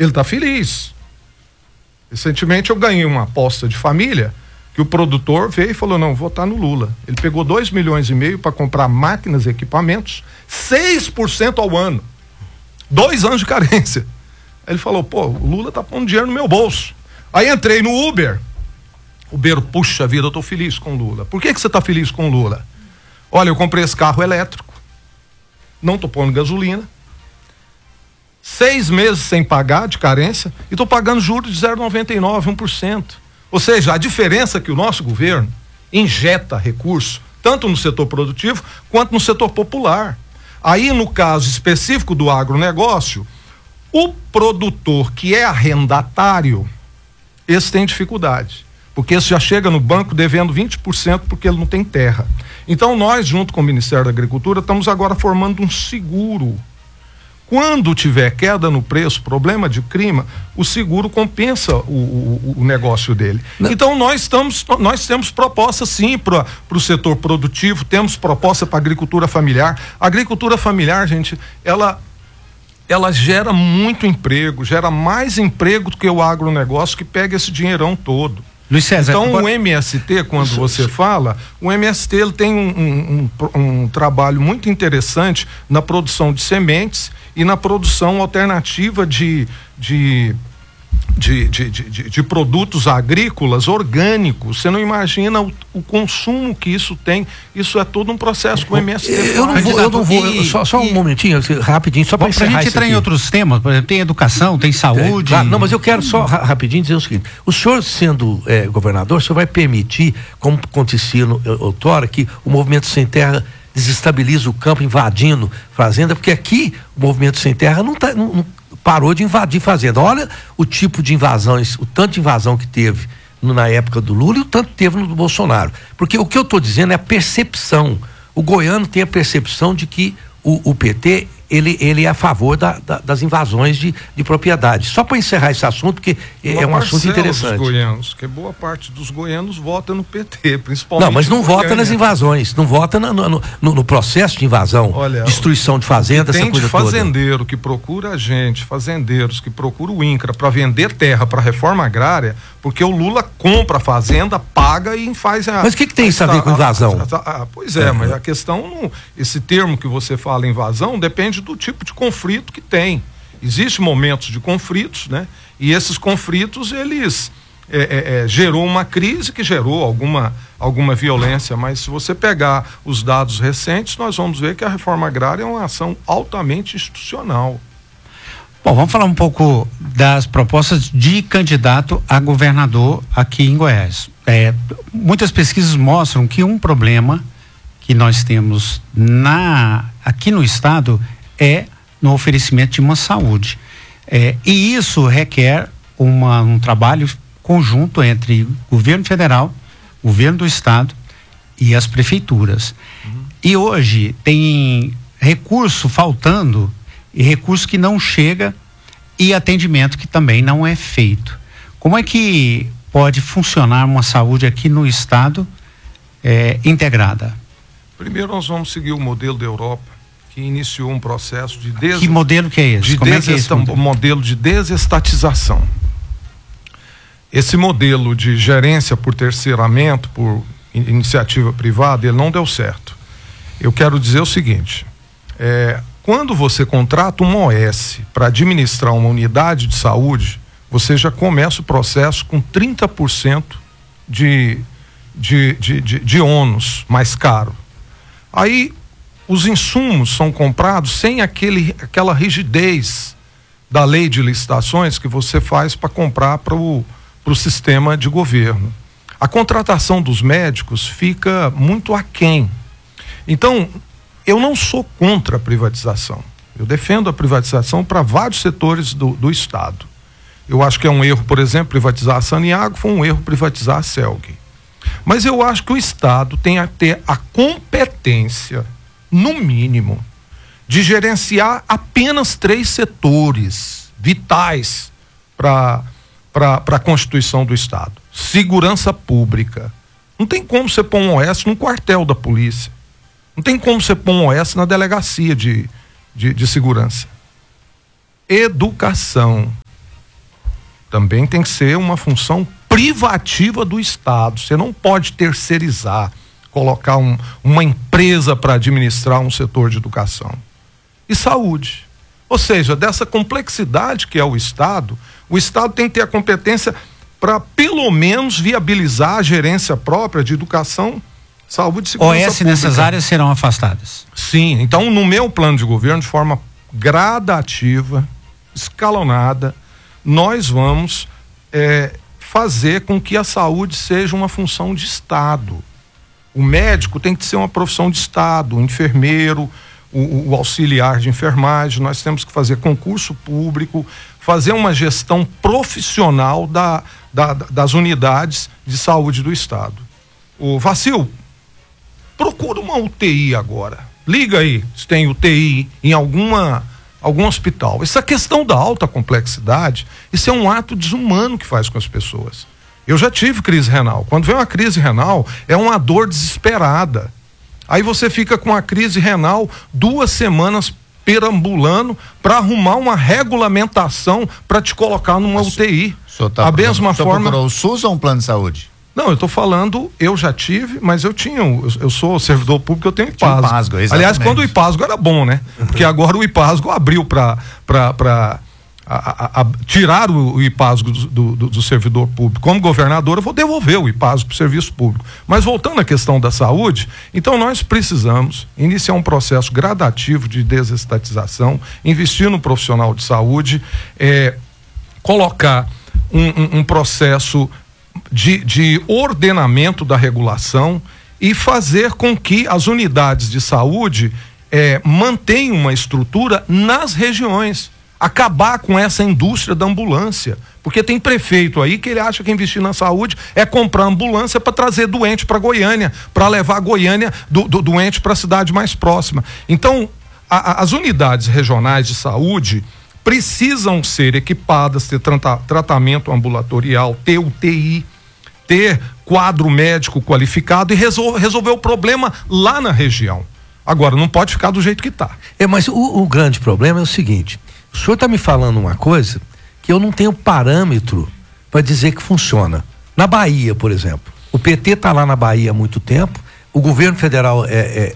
Ele está feliz. Recentemente eu ganhei uma aposta de família que o produtor veio e falou, não, vou votar no Lula. Ele pegou 2,5 milhões para comprar máquinas e equipamentos, 6% ao ano. 2 anos de carência. Aí ele falou, pô, o Lula tá pondo dinheiro no meu bolso. Aí entrei no Uber. Uber, puxa vida, eu tô feliz com o Lula. Por que você tá feliz com o Lula? Olha, eu comprei esse carro elétrico, não tô pondo gasolina, 6 meses sem pagar de carência e tô pagando juros de 0,99%, 1%. Ou seja, a diferença é que o nosso governo injeta recurso, tanto no setor produtivo quanto no setor popular. Aí, no caso específico do agronegócio, o produtor que é arrendatário, esse tem dificuldade, porque esse já chega no banco devendo 20% porque ele não tem terra. Então nós, junto com o Ministério da Agricultura, estamos agora formando um seguro. Quando tiver queda no preço, problema de clima, o seguro compensa o negócio dele. Não. Então nós temos proposta sim para o setor produtivo, temos proposta para a agricultura familiar. A agricultura familiar, gente, ela gera muito emprego, gera mais emprego do que o agronegócio, que pega esse dinheirão todo. Luiz César, então agora... o MST, quando você fala, o MST ele tem um trabalho muito interessante na produção de sementes e na produção alternativa de produtos agrícolas orgânicos. Você não imagina o consumo que isso tem. Isso é todo um processo com o MST. Eu não vou, só um momentinho, rapidinho, só para encerrar. Pra gente entrar em outros temas, por exemplo, tem educação, tem saúde. Claro, não, mas eu quero só rapidinho dizer o seguinte: o senhor, sendo governador, o senhor vai permitir, como acontecia outrora, que o Movimento Sem Terra desestabiliza o campo, invadindo fazenda, porque aqui o Movimento Sem Terra não parou de invadir fazenda. Olha o tipo de invasões, o tanto de invasão que teve na época do Lula e o tanto que teve no do Bolsonaro. Porque o que eu estou dizendo é a percepção. O goiano tem a percepção de que o PT, ele é a favor das invasões de propriedade. Só para encerrar esse assunto, porque é um assunto interessante. Dos goianos, que boa parte dos goianos vota no PT, principalmente. Não, mas não vota nas invasões, não vota no processo de invasão. Olha, destruição de fazendas, essa coisa toda. Fazendeiro que procura a gente, fazendeiros que procura o INCRA para vender terra para reforma agrária, porque o Lula compra a fazenda, paga e faz a... Mas o que tem isso a ver com invasão? Pois é, mas a questão, esse termo que você fala, invasão, depende do tipo de conflito que tem. Existem momentos de conflitos, né? E esses conflitos, eles gerou uma crise que gerou alguma violência, mas se você pegar os dados recentes, nós vamos ver que a reforma agrária é uma ação altamente institucional. Bom, vamos falar um pouco das propostas de candidato a governador aqui em Goiás. Muitas pesquisas mostram que um problema que nós temos aqui no estado é no oferecimento de uma saúde. E isso requer um trabalho conjunto entre o governo federal, o governo do estado e as prefeituras. E hoje tem recurso faltando e recurso que não chega e atendimento que também não é feito. Como é que pode funcionar uma saúde aqui no estado integrada? Primeiro nós vamos seguir o modelo da Europa, que iniciou um processo de... Que modelo que é esse? Modelo de desestatização. Esse modelo de gerência por terceiramento, por iniciativa privada, ele não deu certo. Eu quero dizer o seguinte, quando você contrata uma OS para administrar uma unidade de saúde, você já começa o processo com 30% de ônus mais caro. Aí os insumos são comprados sem aquela rigidez da lei de licitações que você faz para comprar para o sistema de governo. A contratação dos médicos fica muito aquém. Então, eu não sou contra a privatização. Eu defendo a privatização para vários setores do Estado. Eu acho que é um erro, por exemplo, privatizar a Saniago, foi um erro privatizar a Celg. Mas eu acho que o Estado tem a ter a competência, no mínimo, de gerenciar apenas 3 setores vitais para a Constituição do Estado. Segurança pública. Não tem como você pôr um OS num quartel da polícia. Não tem como você pôr um OS na delegacia de segurança. Educação. também tem que ser uma função privativa do Estado. Você não pode terceirizar, colocar uma empresa para administrar um setor de educação. E saúde. Ou seja, dessa complexidade que é o Estado tem que ter a competência para pelo menos viabilizar a gerência própria de educação, saúde e segurança OS pública. nessas áreas serão afastadas? Sim, então no meu plano de governo, de forma gradativa, escalonada, nós vamos fazer com que a saúde seja uma função de Estado. O médico tem que ser uma profissão de Estado, o enfermeiro, o auxiliar de enfermagem. Nós temos que fazer concurso público, fazer uma gestão profissional das unidades de saúde do Estado. O Vacil, procura uma UTI agora. Liga aí se tem UTI em algum hospital. Essa questão da alta complexidade, isso é um ato desumano que faz com as pessoas. Eu já tive crise renal. Quando vem uma crise renal, é uma dor desesperada. Aí você fica com a crise renal 2 semanas perambulando para arrumar uma regulamentação para te colocar numa UTI. A mesma forma. Procurou o SUS ou um plano de saúde? Não, eu estou falando, eu já tive, mas eu sou servidor público, eu tenho IPASGO. Aliás, quando o IPASGO era bom, né? Porque agora o IPASGO abriu para tirar o IPASGO do servidor público. Como governador, eu vou devolver o IPASGO para o serviço público. Mas voltando à questão da saúde, então nós precisamos iniciar um processo gradativo de desestatização, investir no profissional de saúde, colocar um processo de ordenamento da regulação e fazer com que as unidades de saúde mantenham uma estrutura nas regiões. Acabar com essa indústria da ambulância, porque tem prefeito aí que ele acha que investir na saúde é comprar ambulância para trazer doente para Goiânia, para levar a Goiânia do doente para a cidade mais próxima. Então, as unidades regionais de saúde precisam ser equipadas, ter tratamento ambulatorial, ter UTI, ter quadro médico qualificado e resolver o problema lá na região. Agora, não pode ficar do jeito que está. Mas o grande problema é o seguinte: o senhor está me falando uma coisa que eu não tenho parâmetro para dizer que funciona. Na Bahia, por exemplo, o PT está lá na Bahia há muito tempo, o governo federal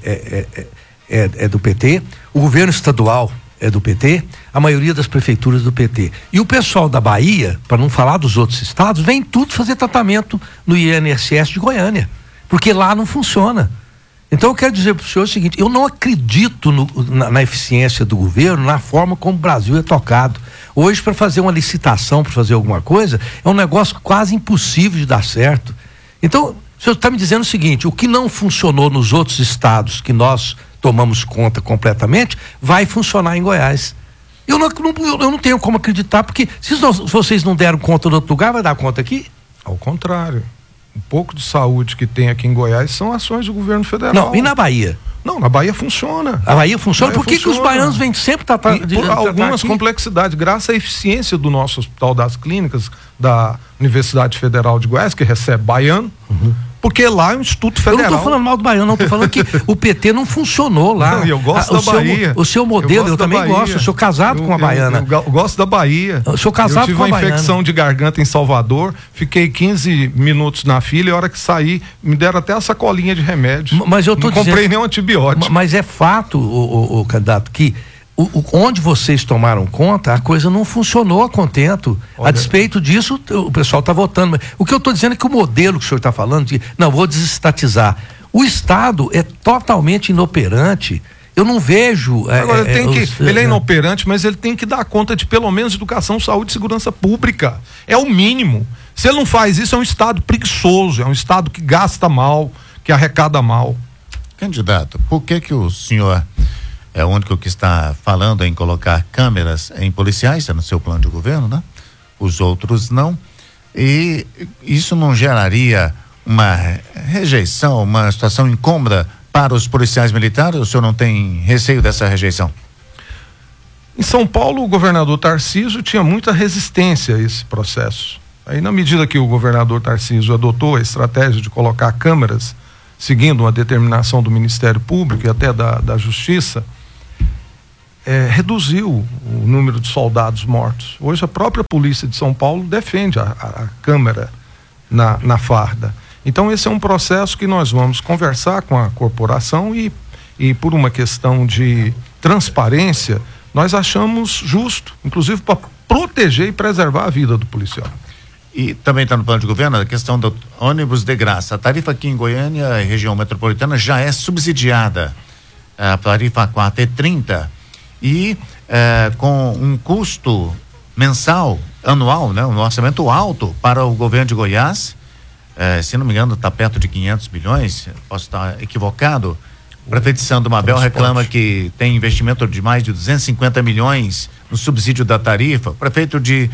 é do PT, o governo estadual é do PT, a maioria das prefeituras do PT. E o pessoal da Bahia, para não falar dos outros estados, vem tudo fazer tratamento no INSS de Goiânia, porque lá não funciona. Então eu quero dizer para o senhor o seguinte: eu não acredito na eficiência do governo, na forma como o Brasil é tocado. Hoje, para fazer uma licitação, para fazer alguma coisa, é um negócio quase impossível de dar certo. Então, o senhor está me dizendo o seguinte: o que não funcionou nos outros estados que nós tomamos conta completamente, vai funcionar em Goiás. Eu não tenho como acreditar, porque se vocês não deram conta no outro lugar, vai dar conta aqui? Ao contrário. Um pouco de saúde que tem aqui em Goiás são ações do governo federal. Não, e na Bahia? Não, na Bahia funciona. A Bahia funciona? Por que os baianos vêm sempre por algumas complexidades, graças à eficiência do nosso Hospital das Clínicas da Universidade Federal de Goiás, que recebe baiano, porque lá é um Instituto Federal. Eu não estou falando mal do baiano, não, estou falando que o PT não funcionou lá. Não, eu gosto da Bahia. O seu modelo, eu também gosto. Eu sou casado com uma baiana. Eu gosto da Bahia. Eu sou casado com uma baiana. Eu tive uma infecção de garganta em Salvador, fiquei 15 minutos na fila e a hora que saí, me deram até a sacolinha de remédio. Mas eu tô não comprei nenhum antibiótico. Mas é fato, o candidato, que onde vocês tomaram conta, a coisa não funcionou a contento. Olha, a despeito disso, o pessoal está votando. O que eu estou dizendo é que o modelo que o senhor está falando, de não, vou desestatizar. O Estado é totalmente inoperante. Eu não vejo. Agora, ele é inoperante, mas ele tem que dar conta de pelo menos educação, saúde e segurança pública. É o mínimo. Se ele não faz isso, é um Estado preguiçoso, é um Estado que gasta mal, que arrecada mal. Candidato, por que o senhor é o único que está falando em colocar câmeras em policiais, é no seu plano de governo, né? Os outros não. E isso não geraria uma rejeição, uma situação incômoda para os policiais militares? O senhor não tem receio dessa rejeição? Em São Paulo, o governador Tarcísio tinha muita resistência a esse processo. Aí, na medida que o governador Tarcísio adotou a estratégia de colocar câmeras, seguindo uma determinação do Ministério Público e até da Justiça, reduziu o número de soldados mortos. Hoje a própria polícia de São Paulo defende a Câmara na farda. Então esse é um processo que nós vamos conversar com a corporação e por uma questão de transparência, nós achamos justo, inclusive para proteger e preservar a vida do policial. E também está no plano de governo a questão do ônibus de graça. A tarifa aqui em Goiânia, região metropolitana, já é subsidiada. A tarifa 4 é 30 e com um custo mensal, anual, né? Um orçamento alto para o governo de Goiás. Se não me engano, está perto de 500 milhões, posso estar equivocado. O prefeito de São Mabel reclama que tem investimento de mais de 250 milhões no subsídio da tarifa. O prefeito de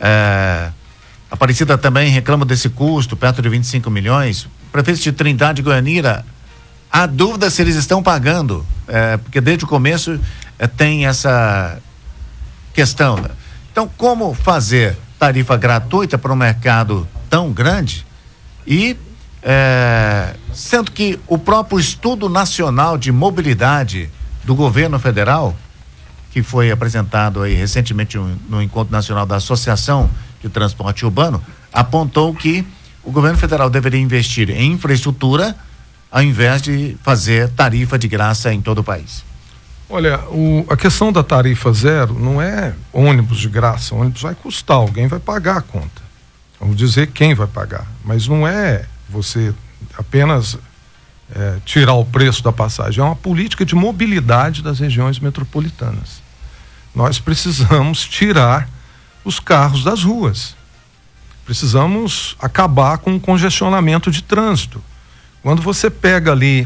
Aparecida também reclama desse custo, perto de 25 milhões. O prefeito de Trindade e Goianira, há dúvida se eles estão pagando, porque desde o começo tem essa questão. Né? Então, como fazer tarifa gratuita para um mercado tão grande e sendo que o próprio Estudo Nacional de Mobilidade do Governo Federal, que foi apresentado aí recentemente no Encontro Nacional da Associação de Transporte Urbano, apontou que o governo federal deveria investir em infraestrutura ao invés de fazer tarifa de graça em todo o país. Olha, a questão da tarifa zero não é ônibus de graça. O ônibus vai custar, alguém vai pagar a conta. Vamos dizer quem vai pagar, mas não é você apenas tirar o preço da passagem, é uma política de mobilidade das regiões metropolitanas. Nós precisamos tirar os carros das ruas, precisamos acabar com o congestionamento de trânsito. Quando você pega ali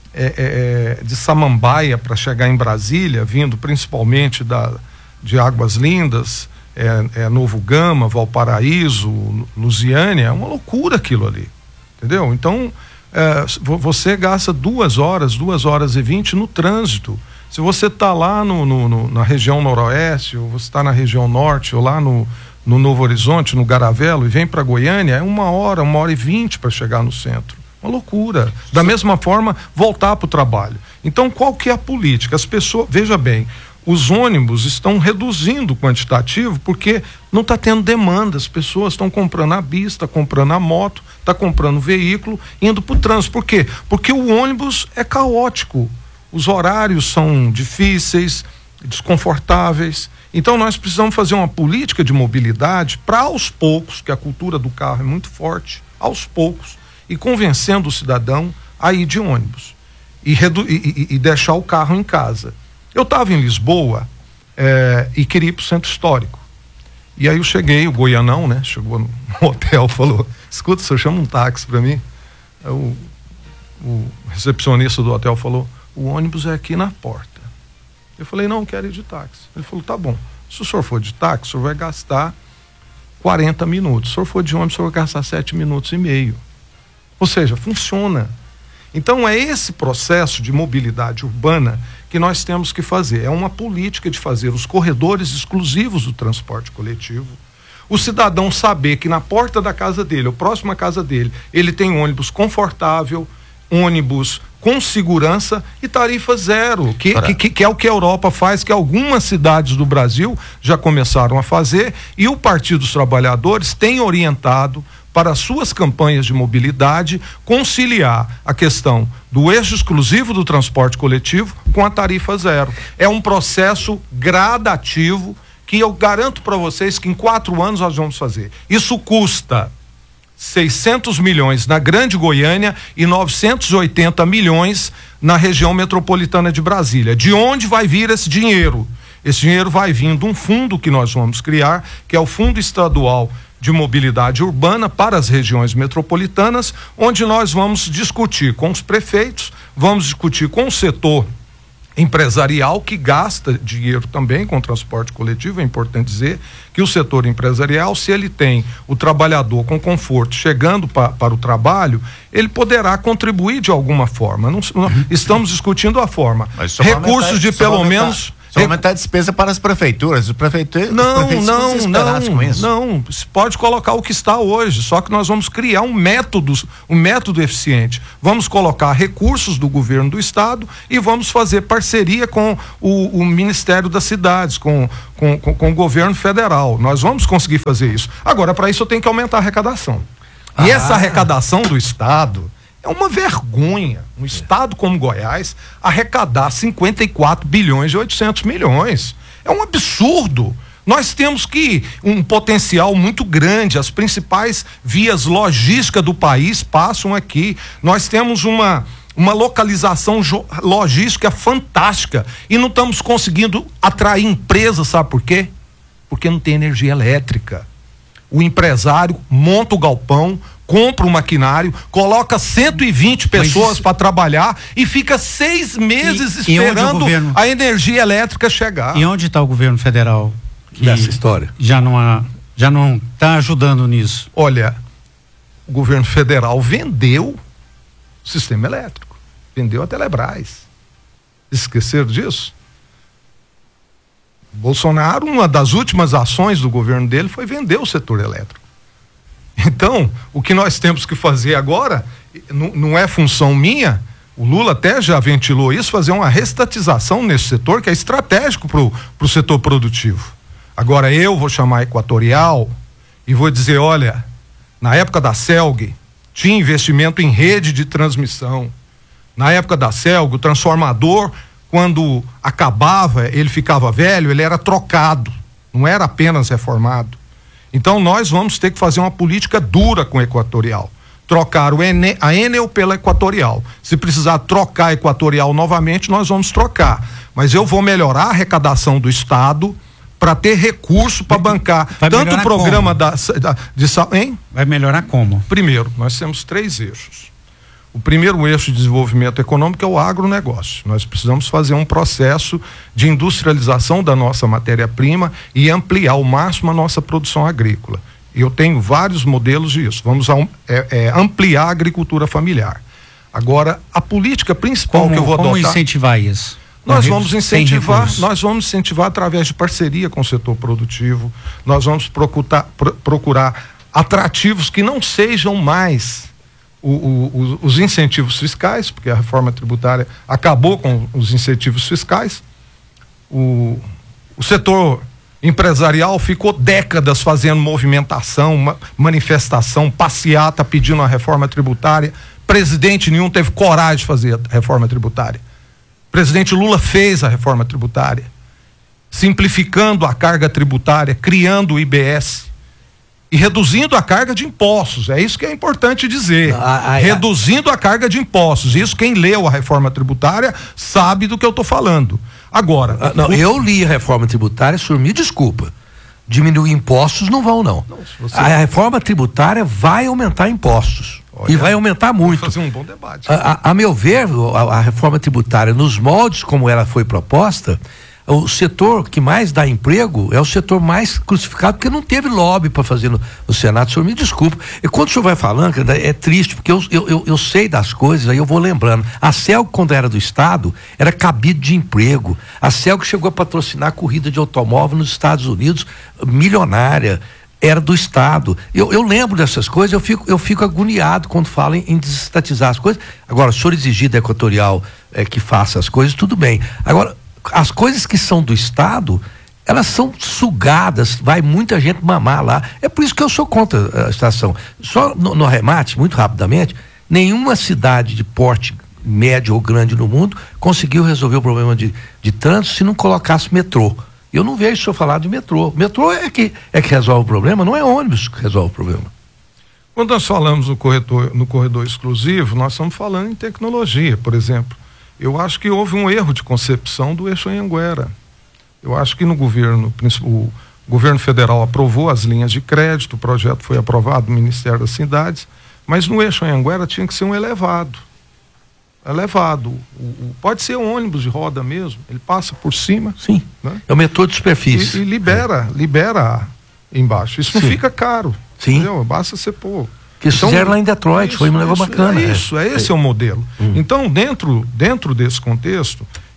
de Samambaia para chegar em Brasília, vindo principalmente de Águas Lindas, Novo Gama, Valparaíso, Lusiânia, é uma loucura aquilo ali, entendeu? Então você gasta 2 horas, 2h20 no trânsito. Se você está lá na região noroeste, ou você está na região norte, ou lá no Novo Horizonte, no Garavelo, e vem para Goiânia, é 1h, 1h20 para chegar no centro. Uma loucura. Da mesma forma, voltar para o trabalho. Então, qual que é a política? As pessoas, veja bem, os ônibus estão reduzindo o quantitativo porque não está tendo demanda. As pessoas estão comprando a bis, está comprando a moto, está comprando o veículo, indo para o trânsito. Por quê? Porque o ônibus é caótico. Os horários são difíceis, desconfortáveis. Então nós precisamos fazer uma política de mobilidade para aos poucos, que a cultura do carro é muito forte, aos poucos, e convencendo o cidadão a ir de ônibus e deixar o carro em casa. Eu estava em Lisboa e queria ir para o centro histórico. E aí eu cheguei, o goianão, né? Chegou no hotel, falou: escuta, o senhor chama um táxi para mim? O recepcionista do hotel falou: o ônibus é aqui na porta. Eu falei: não, quero ir de táxi. Ele falou: tá bom, se o senhor for de táxi, o senhor vai gastar 40 minutos. Se o senhor for de ônibus, o senhor vai gastar 7 minutos e meio. Ou seja, funciona. Então é esse processo de mobilidade urbana que nós temos que fazer. É uma política de fazer os corredores exclusivos do transporte coletivo. O cidadão saber que na porta da casa dele, ou próximo à casa dele, ele tem um ônibus confortável, ônibus com segurança e tarifa zero, que é o que a Europa faz, que algumas cidades do Brasil já começaram a fazer, e o Partido dos Trabalhadores tem orientado para as suas campanhas de mobilidade conciliar a questão do eixo exclusivo do transporte coletivo com a tarifa zero. É um processo gradativo que eu garanto para vocês que em 4 anos nós vamos fazer. Isso custa 600 milhões na Grande Goiânia e 980 milhões na região metropolitana de Brasília. De onde vai vir esse dinheiro? Esse dinheiro vai vir de um fundo que nós vamos criar, que é o Fundo Estadual de Mobilidade Urbana para as regiões metropolitanas, onde nós vamos discutir com os prefeitos, vamos discutir com o setor empresarial, que gasta dinheiro também com o transporte coletivo. É importante dizer que o setor empresarial, se ele tem o trabalhador com conforto chegando para o trabalho, ele poderá contribuir de alguma forma. Não estamos discutindo a forma. Recursos de pelo menos Só aumentar a despesa para as prefeituras. Os prefeitos Não, com isso. não. Se pode colocar o que está hoje, só que nós vamos criar um método eficiente. Vamos colocar recursos do governo do estado e vamos fazer parceria com o Ministério das Cidades, com o governo federal. Nós vamos conseguir fazer isso. Agora, para isso eu tenho que aumentar a arrecadação. E essa arrecadação do estado é uma vergonha. Um estado como Goiás arrecadar 54 bilhões e 800 milhões. É um absurdo. Nós temos um potencial muito grande. As principais vias logísticas do país passam aqui. Nós temos uma localização logística fantástica e não estamos conseguindo atrair empresas, sabe por quê? Porque não tem energia elétrica. O empresário monta o galpão, compra o maquinário, coloca 120 pessoas para trabalhar e fica 6 meses esperando a energia elétrica chegar. E onde está o governo federal? Nessa história. Já não está ajudando nisso. Olha, o governo federal vendeu o sistema elétrico, vendeu a Telebrás. Esqueceram disso? Bolsonaro, uma das últimas ações do governo dele foi vender o setor elétrico. Então, o que nós temos que fazer agora, não é função minha, o Lula até já ventilou isso, fazer uma restatização nesse setor que é estratégico para o setor produtivo. Agora eu vou chamar a Equatorial e vou dizer, olha, na época da CELG, tinha investimento em rede de transmissão. Na época da CELG, o transformador, quando acabava, ele ficava velho, ele era trocado, não era apenas reformado. Então nós vamos ter que fazer uma política dura com a Equatorial. Trocar a Enel pela Equatorial. Se precisar trocar a Equatorial novamente, nós vamos trocar. Mas eu vou melhorar a arrecadação do Estado para ter recurso para bancar tanto o programa de saúde. Hein? Vai melhorar como? Primeiro, nós temos 3 eixos. O primeiro eixo de desenvolvimento econômico é o agronegócio. Nós precisamos fazer um processo de industrialização da nossa matéria-prima e ampliar ao máximo a nossa produção agrícola. Eu tenho vários modelos disso. Vamos ampliar a agricultura familiar. Agora, a política principal que eu vou adotar... Como incentivar isso? Nós vamos incentivar através de parceria com o setor produtivo. Nós vamos procurar atrativos que não sejam mais os incentivos fiscais, porque a reforma tributária acabou com os incentivos fiscais. O setor empresarial ficou décadas fazendo movimentação, manifestação, passeata pedindo a reforma tributária. Presidente nenhum teve coragem de fazer a reforma tributária. Presidente Lula fez a reforma tributária, simplificando a carga tributária, criando o IBS e reduzindo a carga de impostos. É isso que é importante dizer. Reduzindo a carga de impostos. Isso quem leu a reforma tributária sabe do que eu estou falando. Agora... eu li a reforma tributária, senhor, me desculpa. Diminuir impostos não vão, não. A reforma tributária vai aumentar impostos. Olha, e vai aumentar muito. Fazer um bom debate. A meu ver, a reforma tributária, nos moldes como ela foi proposta, o setor que mais dá emprego é o setor mais crucificado, porque não teve lobby para fazer no Senado. O senhor me desculpa. E quando o senhor vai falando, é triste, porque eu sei das coisas, aí eu vou lembrando. A CELG, quando era do Estado, era cabide de emprego. A CELG chegou a patrocinar a corrida de automóvel nos Estados Unidos, milionária. Era do Estado. Eu lembro dessas coisas, eu fico agoniado quando falam em desestatizar as coisas. Agora, se o senhor exigir da Equatorial que faça as coisas, tudo bem. Agora, as coisas que são do Estado, elas são sugadas, vai muita gente mamar lá. É por isso que eu sou contra a estação. Só no arremate, muito rapidamente, nenhuma cidade de porte médio ou grande no mundo conseguiu resolver o problema de trânsito se não colocasse metrô. Eu não vejo o senhor falar de metrô. Metrô é que resolve o problema, não é ônibus que resolve o problema. Quando nós falamos no corredor exclusivo, nós estamos falando em tecnologia, por exemplo. Eu acho que houve um erro de concepção do eixo Anhanguera. Eu acho que o governo federal aprovou as linhas de crédito, o projeto foi aprovado no Ministério das Cidades, mas no eixo Anhanguera tinha que ser um elevado. Pode ser um ônibus de roda mesmo, ele passa por cima. Sim, né? É o metrô de superfície. E libera embaixo. Isso não fica caro. Sim. Entendeu? Basta você pôr. Que fizeram lá em Detroit, foi um negócio bacana. Esse é o modelo. Então, dentro desse contexto,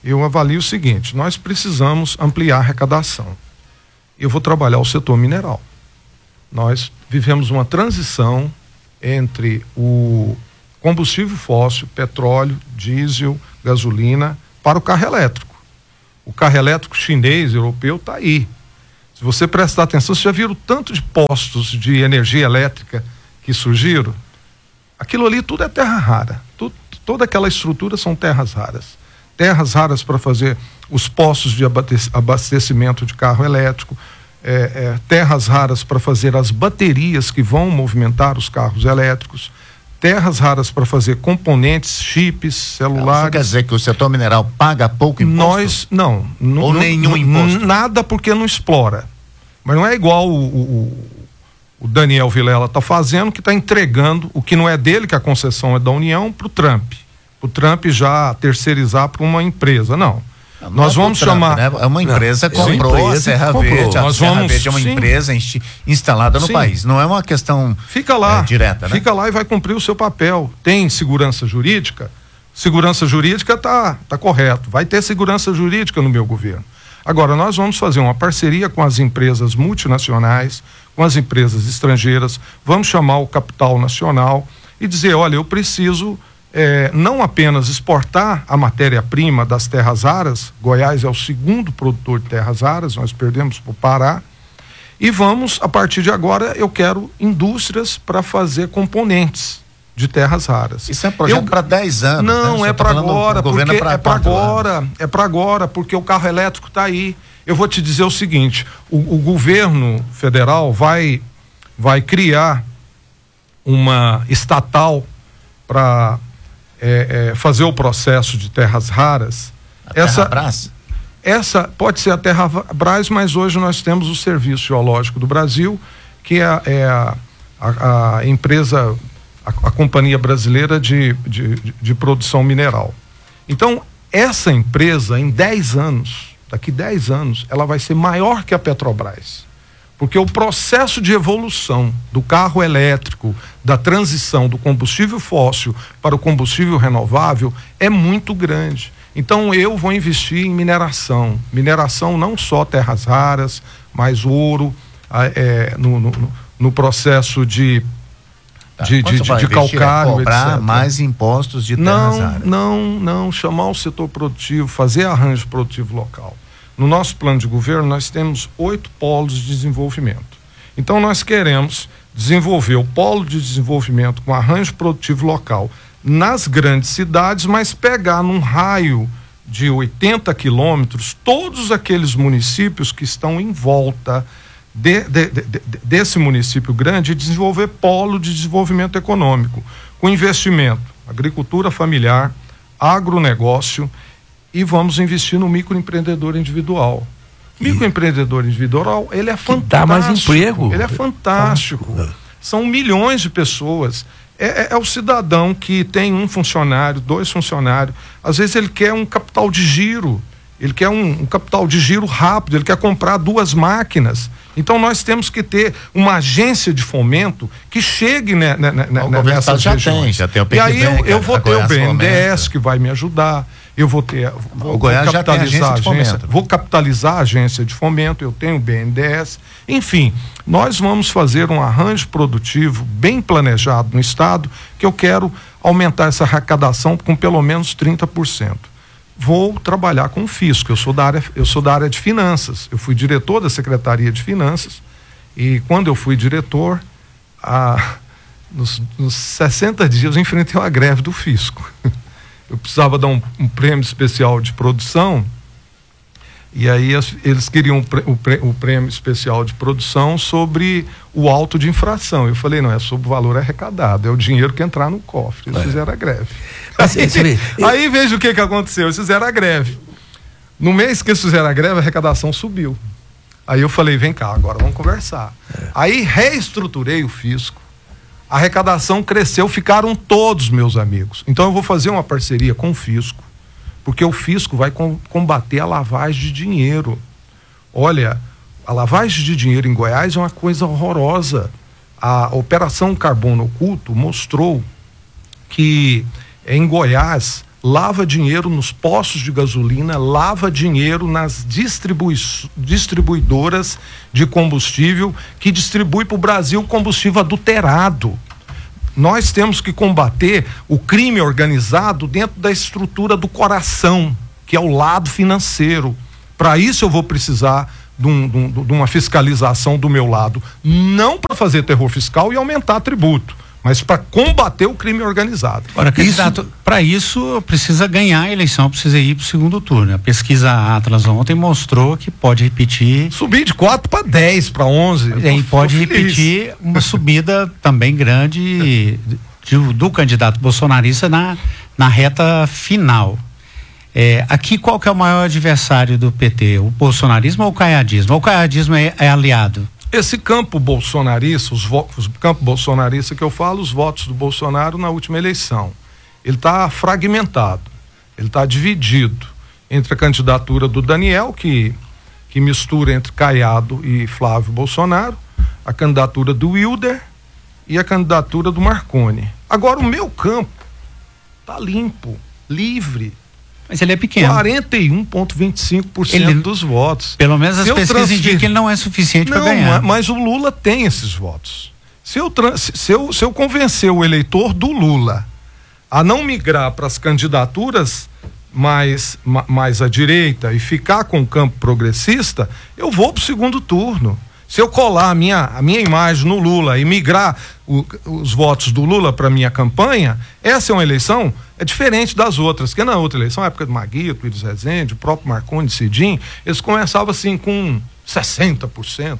eu avalio o seguinte: nós precisamos ampliar a arrecadação. Eu vou trabalhar o setor mineral. Nós vivemos uma transição entre o combustível fóssil, petróleo, diesel, gasolina, para o carro elétrico. O carro elétrico chinês, europeu, está aí. Se você prestar atenção, você já viram o tanto de postos de energia elétrica que surgiram? Aquilo ali tudo é terra rara. Toda aquela estrutura são terras raras. Terras raras para fazer os postos de abastecimento de carro elétrico, terras raras para fazer as baterias que vão movimentar os carros elétricos, terras raras para fazer componentes, chips, celulares. Isso quer dizer que o setor mineral paga pouco imposto? Ou nenhum imposto? Nada, porque não explora. Mas não é igual o Daniel Vilela está fazendo, que está entregando o que não é dele, que a concessão é da União, para o Trump. O Trump já terceirizar para uma empresa. Não. Nós vamos chamar. Né? É uma empresa que comprou a Serra Verde. A Serra Verde é uma empresa instalada no país. Não é uma questão direta, né? Fica lá e vai cumprir o seu papel. Tem segurança jurídica? Segurança jurídica tá correto. Vai ter segurança jurídica no meu governo. Agora, nós vamos fazer uma parceria com as empresas multinacionais, com as empresas estrangeiras, vamos chamar o capital nacional e dizer: olha, eu preciso não apenas exportar a matéria-prima das terras raras. Goiás é o segundo produtor de terras raras, nós perdemos para o Pará, e vamos, a partir de agora, eu quero indústrias para fazer componentes de terras raras. Isso é projeto para 10 anos. Não, né? é para agora, porque o carro elétrico está aí. Eu vou te dizer o seguinte: o governo federal vai criar uma estatal para fazer o processo de terras raras. Essa pode ser a Terrabras, mas hoje nós temos o Serviço Geológico do Brasil, que é a empresa, a Companhia Brasileira de Produção Mineral. Então, essa empresa, em 10 anos, daqui 10 anos, ela vai ser maior que a Petrobras. Porque o processo de evolução do carro elétrico, da transição do combustível fóssil para o combustível renovável é muito grande. Então eu vou investir em mineração. Mineração não só terras raras, mas ouro, no processo de calcário, cobrar etc. mais impostos de terras raras. Não, chamar o setor produtivo, fazer arranjo produtivo local. No nosso plano de governo, nós temos 8 polos de desenvolvimento. Então, nós queremos desenvolver o polo de desenvolvimento com arranjo produtivo local nas grandes cidades, mas pegar num raio de 80 quilômetros todos aqueles municípios que estão em volta desse município grande e desenvolver polo de desenvolvimento econômico, com investimento, agricultura familiar, agronegócio. E vamos investir no microempreendedor individual. Microempreendedor individual, ele é fantástico. Dá mais emprego. Ele é fantástico. São milhões de pessoas. É o cidadão que tem um funcionário, 2 funcionários. Às vezes ele quer um capital de giro. Ele quer um capital de giro rápido. Ele quer comprar 2 máquinas. Então nós temos que ter uma agência de fomento que chegue nessas regiões. Já tem o PicBank, e aí eu vou ter o BNDES que vai me ajudar. Eu vou ter. O Goiás já tem agência de fomento. Vou capitalizar a agência de fomento, eu tenho o BNDES. Enfim, nós vamos fazer um arranjo produtivo bem planejado no Estado, que eu quero aumentar essa arrecadação com pelo menos 30%. Vou trabalhar com o fisco. Eu sou da área de finanças. Eu fui diretor da Secretaria de Finanças e quando eu fui diretor, nos 60 dias eu enfrentei uma greve do fisco. Eu precisava dar um prêmio especial de produção e aí eles queriam o prêmio especial de produção sobre o auto de infração. Eu falei: não, é sobre o valor arrecadado, é o dinheiro que entrar no cofre. Eles fizeram a greve. Aí veja o que aconteceu, eles fizeram a greve. No mês que eles fizeram a greve, a arrecadação subiu. Aí eu falei: vem cá, agora vamos conversar. Aí reestruturei o fisco. A arrecadação cresceu, ficaram todos meus amigos. Então eu vou fazer uma parceria com o fisco, porque o fisco vai combater a lavagem de dinheiro. Olha, a lavagem de dinheiro em Goiás é uma coisa horrorosa. A Operação Carbono Oculto mostrou que em Goiás lava dinheiro nos postos de gasolina, lava dinheiro nas distribuidoras de combustível que distribui para o Brasil combustível adulterado. Nós temos que combater o crime organizado dentro da estrutura do coração, que é o lado financeiro. Para isso eu vou precisar de uma fiscalização do meu lado, não para fazer terror fiscal e aumentar tributo, mas para combater o crime organizado. Ora, candidato, para isso precisa ganhar a eleição, precisa ir para o segundo turno. A pesquisa Atlas ontem mostrou que pode repetir. Subir de 4 para 10, para 11. E pode repetir uma subida também grande do candidato bolsonarista na reta final. Aqui qual que é o maior adversário do PT? O bolsonarismo ou o caiadismo? Ou o caiadismo é aliado? Esse campo bolsonarista, os campo bolsonarista que eu falo, os votos do Bolsonaro na última eleição, ele está fragmentado, ele está dividido entre a candidatura do Daniel, que mistura entre Caiado e Flávio Bolsonaro, a candidatura do Wilder e a candidatura do Marconi. Agora o meu campo está limpo, livre. Mas ele é pequeno. 41,25% dos votos. Pelo menos as pesquisas indicam que ele não é suficiente para ganhar. Mas o Lula tem esses votos. Se eu convencer o eleitor do Lula a não migrar para as candidaturas mais à direita e ficar com o campo progressista, eu vou para o segundo turno. Se eu colar a minha imagem no Lula e migrar os votos do Lula para minha campanha, essa é uma eleição diferente das outras, que na outra eleição, a época do Maguito, Iris Rezende, o próprio Marconi, Cidinho, eles começavam assim com 60%,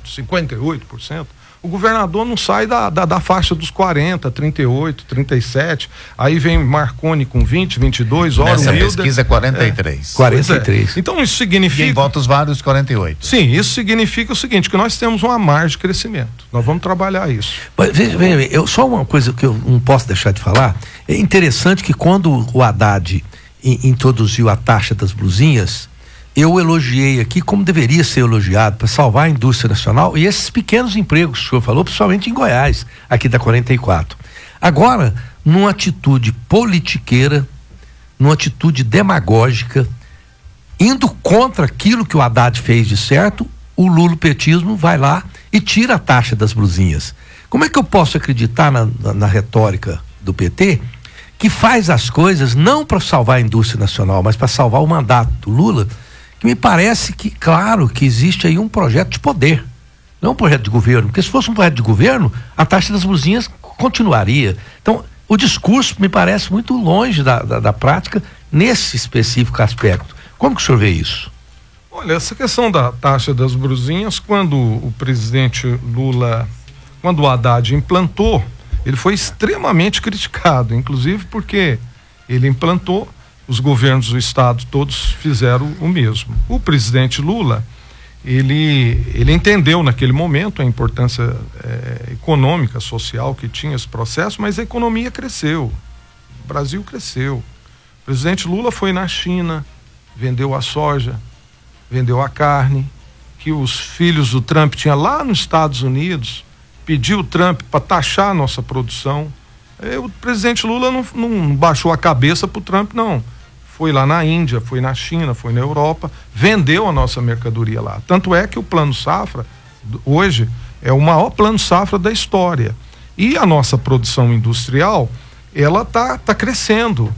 58%. O governador não sai da faixa dos 40, 38, 37, aí vem Marconi com 20, 22, ora essa pesquisa é 43. 43. Então isso significa... E em votos válidos, 48. Sim, isso significa o seguinte, que nós temos uma margem de crescimento. Nós vamos trabalhar isso. Mas, veja, só uma coisa que eu não posso deixar de falar, é interessante que quando o Haddad introduziu a taxa das blusinhas, eu elogiei aqui como deveria ser elogiado para salvar a indústria nacional e esses pequenos empregos que o senhor falou, principalmente em Goiás, aqui da 44. Agora, numa atitude politiqueira, numa atitude demagógica, indo contra aquilo que o Haddad fez de certo, o lulopetismo vai lá e tira a taxa das blusinhas. Como é que eu posso acreditar na retórica do PT, que faz as coisas não para salvar a indústria nacional, mas para salvar o mandato do Lula, que me parece que, claro, que existe aí um projeto de poder, não um projeto de governo, porque se fosse um projeto de governo, a taxa das blusinhas continuaria. Então, o discurso me parece muito longe da prática nesse específico aspecto. Como que o senhor vê isso? Olha, essa questão da taxa das blusinhas, quando o presidente Lula, quando o Haddad implantou, ele foi extremamente criticado, inclusive porque ele implantou, os governos do estado todos fizeram o mesmo. O presidente Lula, ele entendeu naquele momento a importância econômica, social que tinha esse processo, mas a economia cresceu, o Brasil cresceu. O presidente Lula foi na China, vendeu a soja, vendeu a carne, que os filhos do Trump tinham lá nos Estados Unidos, pediu o Trump para taxar a nossa produção. O presidente Lula não baixou a cabeça para o Trump, não. Foi lá na Índia, foi na China, foi na Europa, vendeu a nossa mercadoria lá. Tanto é que o Plano Safra, hoje, é o maior Plano Safra da história. E a nossa produção industrial, ela tá crescendo.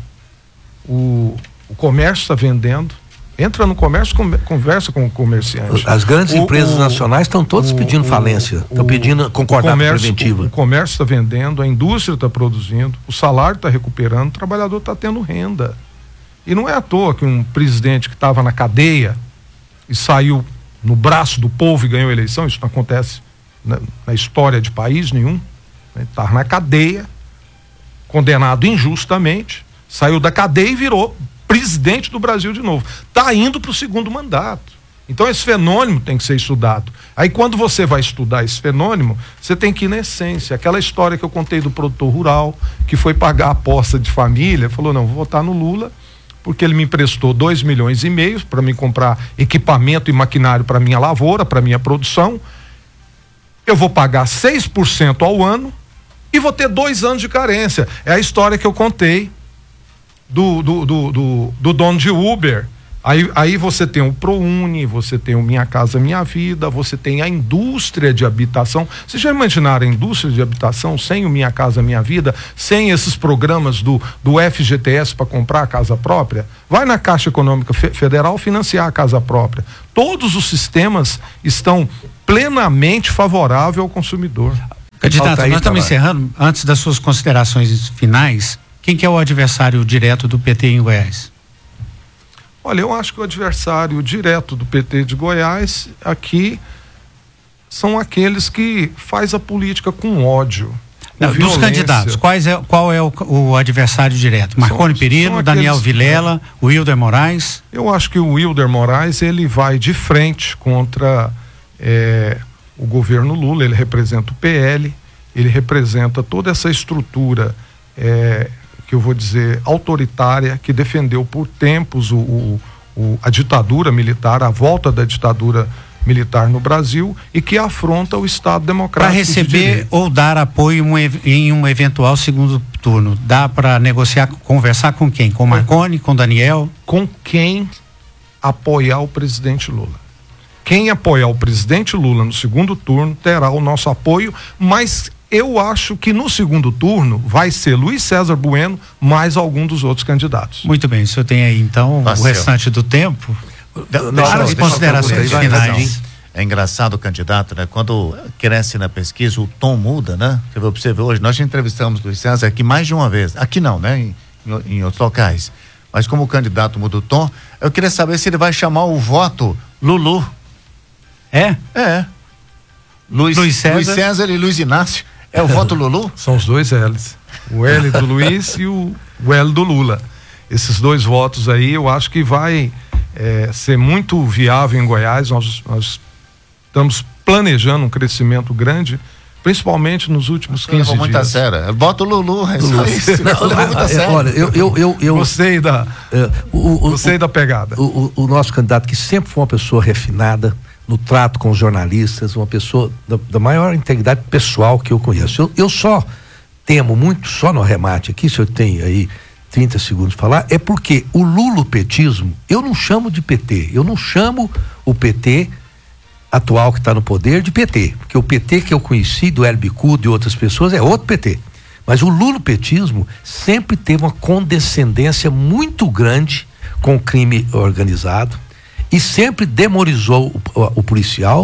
O comércio está vendendo. Entra no comércio, conversa com o comerciante. As grandes empresas nacionais estão todas pedindo falência, estão pedindo concordata preventiva. O comércio está vendendo, a indústria está produzindo, o salário está recuperando, o trabalhador está tendo renda. E não é à toa que um presidente que estava na cadeia e saiu no braço do povo e ganhou a eleição, isso não acontece na história de país nenhum, né? Estava na cadeia, condenado injustamente, saiu da cadeia e virou presidente do Brasil de novo. Está indo para o segundo mandato. Então esse fenômeno tem que ser estudado. Aí quando você vai estudar esse fenômeno, você tem que ir na essência. Aquela história que eu contei do produtor rural, que foi pagar a aposta de família, falou, não, vou votar no Lula, porque ele me emprestou 2,5 milhões para me comprar equipamento e maquinário para minha lavoura, para minha produção. Eu vou pagar 6% ao ano e vou ter 2 anos de carência. É a história que eu contei do dono de Uber. Aí você tem o ProUni, você tem o Minha Casa Minha Vida, você tem a indústria de habitação. Vocês já imaginaram a indústria de habitação sem o Minha Casa Minha Vida, sem esses programas do FGTS para comprar a casa própria? Vai na Caixa Econômica Federal financiar a casa própria. Todos os sistemas estão plenamente favoráveis ao consumidor. Candidato, nós estamos encerrando. Antes das suas considerações finais, quem que é o adversário direto do PT em Goiás? Olha, eu acho que o adversário direto do PT de Goiás aqui são aqueles que faz a política com ódio. Não, dos candidatos, qual é o adversário direto? Marconi Perillo, Daniel Vilela, o Wilder Moraes? Eu acho que o Wilder Moraes, ele vai de frente contra o governo Lula. Ele representa o PL, ele representa toda essa estrutura que eu vou dizer autoritária, que defendeu por tempos a ditadura militar, a volta da ditadura militar no Brasil, e que afronta o Estado democrático. Para receber ou dar apoio em um eventual segundo turno, dá para negociar, conversar com quem? Com Marconi, com Daniel? Com quem apoiar o presidente Lula. Quem apoiar o presidente Lula no segundo turno terá o nosso apoio, mas eu acho que no segundo turno vai ser Luiz César Bueno mais algum dos outros candidatos. Muito bem, o senhor tem aí então o restante do tempo para as considerações finais. É engraçado o candidato, né? Quando cresce na pesquisa, o tom muda, né? Você vê hoje, nós já entrevistamos o Luiz César aqui mais de uma vez. Aqui não, né? Em outros locais. Mas como o candidato muda o tom, eu queria saber se ele vai chamar o voto Lulu. É? É. Luiz César e Luiz Inácio. É o voto Lulu? São os dois L's. O L do Luiz e o L do Lula. Esses dois votos aí, eu acho que vai ser muito viável em Goiás. Nós estamos planejando um crescimento grande, principalmente nos últimos 15 dias. Muito a sério. Voto Lulu, é só isso. Olha, eu gostei da pegada. O nosso candidato, que sempre foi uma pessoa refinada no trato com os jornalistas, uma pessoa da maior integridade pessoal que eu conheço. Eu só temo muito, só no arremate aqui, se eu tenho aí 30 segundos de falar, é porque o lulopetismo, eu não chamo de PT, eu não chamo o PT atual que está no poder de PT, porque o PT que eu conheci do Hélio Bicudo e outras pessoas é outro PT, mas o lulopetismo sempre teve uma condescendência muito grande com o crime organizado e sempre demonizou o policial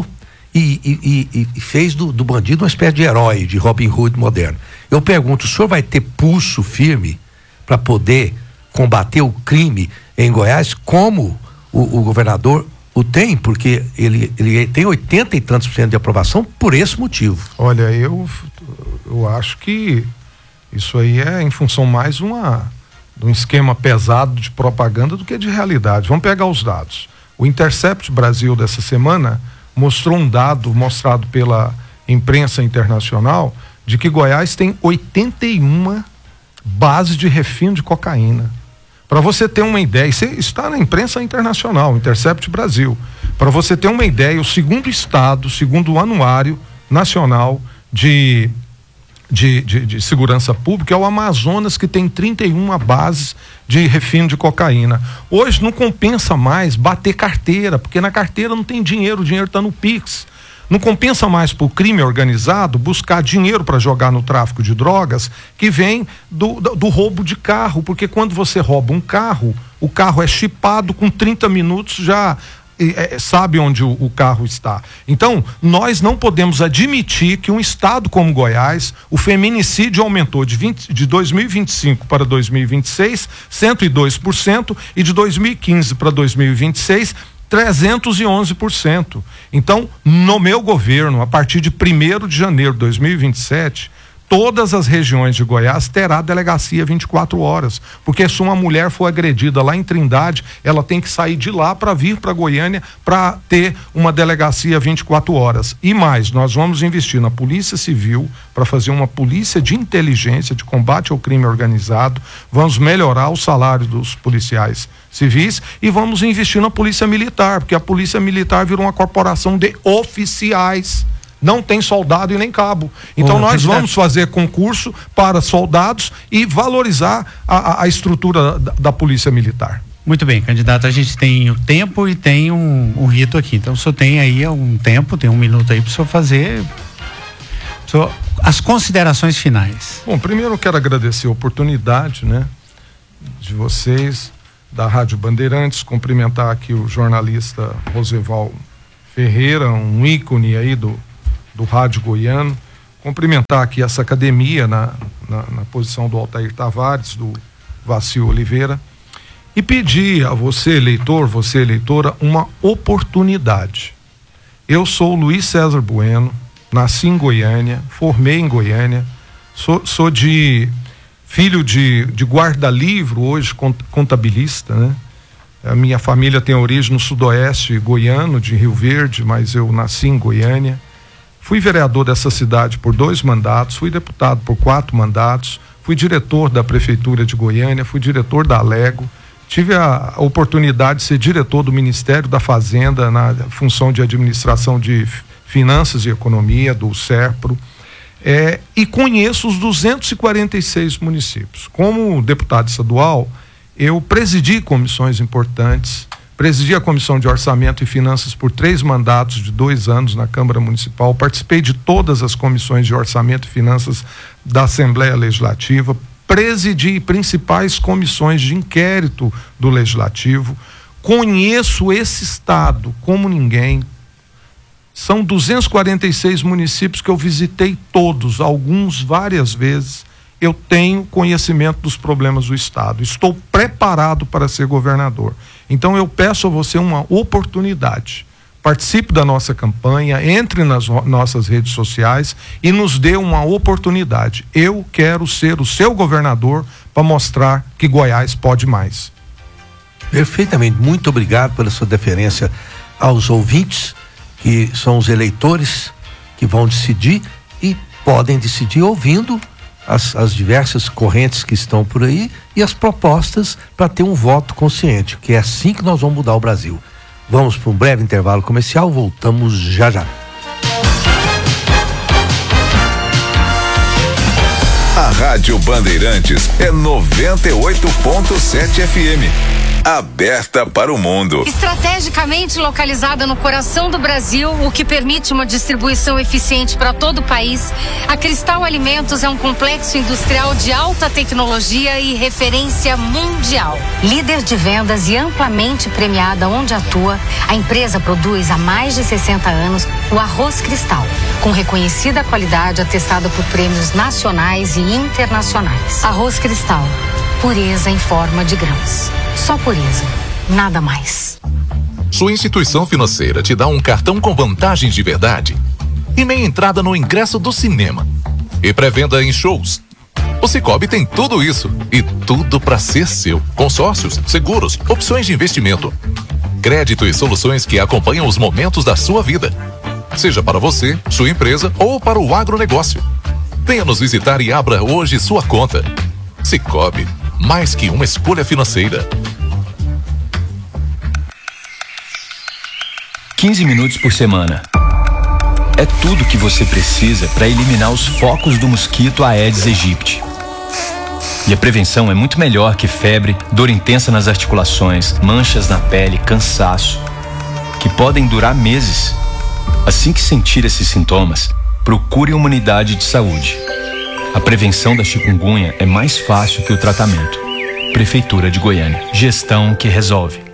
e fez do bandido uma espécie de herói, de Robin Hood moderno. Eu pergunto, o senhor vai ter pulso firme para poder combater o crime em Goiás, como o governador o tem? Porque ele tem 80 e tantos % de aprovação por esse motivo. Olha, eu acho que isso aí é em função mais de um esquema pesado de propaganda do que de realidade. Vamos pegar os dados. O Intercept Brasil dessa semana mostrou um dado mostrado pela imprensa internacional de que Goiás tem 81 bases de refino de cocaína. Para você ter uma ideia, isso está na imprensa internacional, Intercept Brasil. Para você ter uma ideia, o segundo estado, segundo o Anuário Nacional de Segurança Pública, é o Amazonas, que tem 31 bases de refino de cocaína. Hoje não compensa mais bater carteira, porque na carteira não tem dinheiro, o dinheiro está no Pix. Não compensa mais para o crime organizado buscar dinheiro para jogar no tráfico de drogas, que vem do roubo de carro, porque quando você rouba um carro, o carro é chipado, com 30 minutos já sabe onde o carro está. Então, nós não podemos admitir que um estado como Goiás, o feminicídio aumentou de 2025 para 2026, 102%, e de 2015 para 2026, 311%. Então, no meu governo, a partir de 1º de janeiro de 2027, todas as regiões de Goiás terá delegacia 24 horas, porque se uma mulher for agredida lá em Trindade, ela tem que sair de lá para vir para Goiânia para ter uma delegacia 24 horas. E mais, nós vamos investir na Polícia Civil para fazer uma polícia de inteligência, de combate ao crime organizado, vamos melhorar o salário dos policiais civis e vamos investir na Polícia Militar, porque a Polícia Militar virou uma corporação de oficiais. Não tem soldado e nem cabo. Então nós vamos fazer concurso para soldados e valorizar a estrutura da Polícia Militar. Muito bem, candidato, a gente tem o tempo e tem um rito aqui. Então o senhor tem aí um tempo, tem 1 minuto aí para o senhor fazer as considerações finais. Bom, primeiro eu quero agradecer a oportunidade, né, de vocês, da Rádio Bandeirantes, cumprimentar aqui o jornalista Roseval Ferreira, um ícone aí do rádio goiano, cumprimentar aqui essa academia na posição do Altair Tavares, do Vacil Oliveira, e pedir a você, eleitor, você, eleitora, uma oportunidade. Eu sou o Luiz César Bueno, nasci em Goiânia, formei em Goiânia, sou filho de guarda-livro, hoje contabilista, né? A minha família tem origem no sudoeste goiano, de Rio Verde, mas eu nasci em Goiânia. Fui vereador dessa cidade por 2 mandatos, fui deputado por 4 mandatos, fui diretor da Prefeitura de Goiânia, fui diretor da Alego, tive a oportunidade de ser diretor do Ministério da Fazenda na função de administração de Finanças e Economia, do SERPRO, e conheço os 246 municípios. Como deputado estadual, eu presidi comissões importantes, presidi a Comissão de Orçamento e Finanças por 3 mandatos de 2 anos na Câmara Municipal, participei de todas as comissões de Orçamento e Finanças da Assembleia Legislativa, presidi principais comissões de inquérito do Legislativo, conheço esse estado como ninguém. São 246 municípios que eu visitei todos, alguns várias vezes. Eu tenho conhecimento dos problemas do estado, estou preparado para ser governador. Então eu peço a você uma oportunidade. Participe da nossa campanha, entre nas nossas redes sociais e nos dê uma oportunidade. Eu quero ser o seu governador para mostrar que Goiás pode mais. Perfeitamente, muito obrigado pela sua deferência aos ouvintes, que são os eleitores que vão decidir e podem decidir ouvindo as diversas correntes que estão por aí e as propostas para ter um voto consciente, que é assim que nós vamos mudar o Brasil. Vamos para um breve intervalo comercial, voltamos já já. A Rádio Bandeirantes é 98.7 FM. Aberta para o mundo. Estrategicamente localizada no coração do Brasil, o que permite uma distribuição eficiente para todo o país, a Cristal Alimentos é um complexo industrial de alta tecnologia e referência mundial. Líder de vendas e amplamente premiada onde atua, a empresa produz há mais de 60 anos o arroz Cristal, com reconhecida qualidade atestada por prêmios nacionais e internacionais. Arroz Cristal, pureza em forma de grãos. Só pureza, nada mais. Sua instituição financeira te dá um cartão com vantagens de verdade e meia entrada no ingresso do cinema e pré-venda em shows. O Sicoob tem tudo isso e tudo para ser seu. Consórcios, seguros, opções de investimento, crédito e soluções que acompanham os momentos da sua vida, seja para você, sua empresa ou para o agronegócio. Venha nos visitar e abra hoje sua conta. Sicoob, mais que uma escolha financeira. 15 minutos por semana. É tudo que você precisa para eliminar os focos do mosquito Aedes aegypti. E a prevenção é muito melhor que febre, dor intensa nas articulações, manchas na pele, cansaço, que podem durar meses. Assim que sentir esses sintomas, procure uma unidade de saúde. A prevenção da chikungunya é mais fácil que o tratamento. Prefeitura de Goiânia. Gestão que resolve.